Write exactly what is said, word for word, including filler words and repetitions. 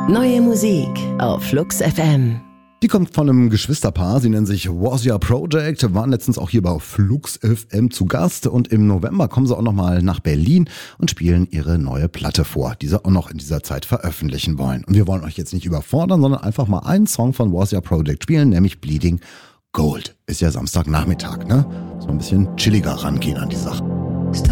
Neue Musik auf Flux F M. Die kommt von einem Geschwisterpaar, sie nennen sich Warsia Project, waren letztens auch hier bei Flux F M zu Gast und im November kommen sie auch nochmal nach Berlin und spielen ihre neue Platte vor, die sie auch noch in dieser Zeit veröffentlichen wollen. Und wir wollen euch jetzt nicht überfordern, sondern einfach mal einen Song von Warsia Project spielen, nämlich Bleeding Gold. Ist ja Samstagnachmittag, ne? So ein bisschen chilliger rangehen an die Sache.